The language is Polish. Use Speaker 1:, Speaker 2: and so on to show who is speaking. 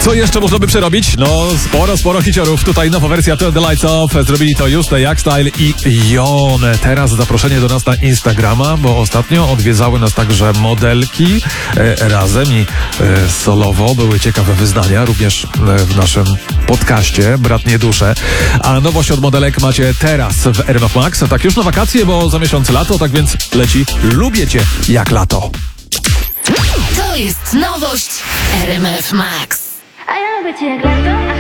Speaker 1: Co jeszcze można by przerobić? No, sporo hiciorów. Tutaj nowa wersja The Lights Off. Zrobili to Juste, Jackstyle i Jone. Teraz zaproszenie do nas na Instagrama, bo ostatnio odwiedzały nas także modelki razem i solowo. Były ciekawe wyznania, również w naszym podcaście Bratnie Dusze. A nowość od modelek macie teraz w RMF Max. Tak już na wakacje, bo za miesiąc lato, tak więc leci Lubię Cię jak lato.
Speaker 2: To jest nowość RMF Max.
Speaker 3: A ja lubię cię jak lato.